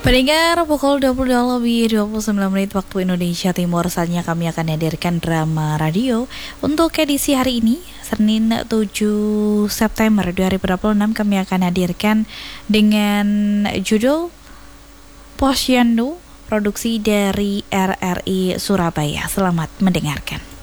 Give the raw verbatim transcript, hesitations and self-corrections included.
Pendengar, pukul dua puluh dua lebih dua puluh sembilan menit waktu Indonesia Timur, saatnya kami akan hadirkan drama radio. Untuk edisi hari ini, Senin tujuh September dua ribu dua puluh enam, kami akan hadirkan dengan judul Posyandu, produksi dari R R I Surabaya. Selamat mendengarkan.